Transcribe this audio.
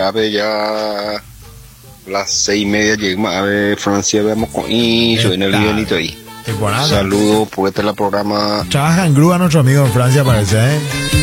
A ver, ya las 6:30 llegamos a ver Francia, veamos con Iso en el guionito ahí. Saludos, porque este es el programa. Trabaja en grúa nuestro amigo en Francia, parece, ¿eh?